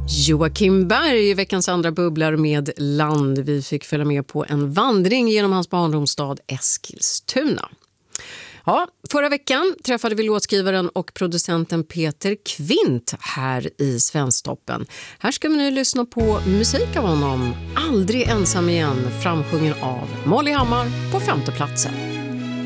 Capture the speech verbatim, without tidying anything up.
Joakim Berg, veckans andra bubblar med Land. Vi fick följa med på en vandring genom hans barndomsstad Eskilstuna. Ja, förra veckan träffade vi låtskrivaren och producenten Peter Kvint här i Svensktoppen. Här ska vi nu lyssna på musik av honom. Aldrig ensam igen, framsjungen av Molly Hammar på femte platsen.